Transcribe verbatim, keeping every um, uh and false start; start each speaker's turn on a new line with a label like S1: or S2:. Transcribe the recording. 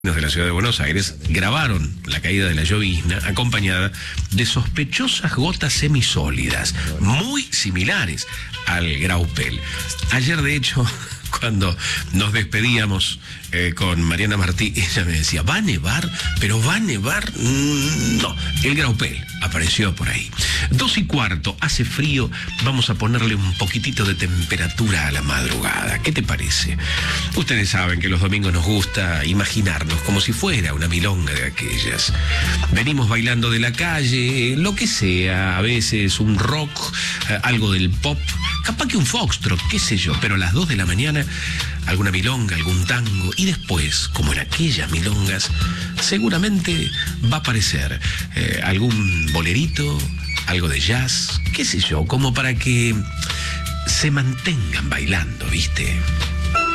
S1: de la ciudad de Buenos Aires grabaron la caída de la llovizna acompañada de sospechosas gotas semisólidas, muy similares al graupel. Ayer, de hecho, cuando nos despedíamos eh, con Mariana Martí, ella me decía, ¿va a nevar? ¿Pero va a nevar? Mm, no, el graupel apareció por ahí. Dos y cuarto, hace frío, vamos a ponerle un poquitito de temperatura a la madrugada. ¿Qué te parece? Ustedes saben que los domingos nos gusta imaginarnos como si fuera una milonga de aquellas. Venimos bailando de la calle, lo que sea, a veces un rock, eh, algo del pop, capaz que un foxtrot, qué sé yo, pero a las dos de la mañana alguna milonga, algún tango, y después, como en aquellas milongas, seguramente va a aparecer eh, algún bolerito, algo de jazz, qué sé yo, como para que se mantengan bailando, ¿viste?